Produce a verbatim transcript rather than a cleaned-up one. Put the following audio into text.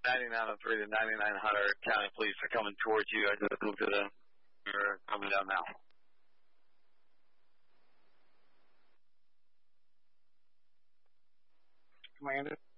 ninety-nine oh three to ninety-nine hundred. County police are coming towards you. I just moved to the, you're coming down now. Commander.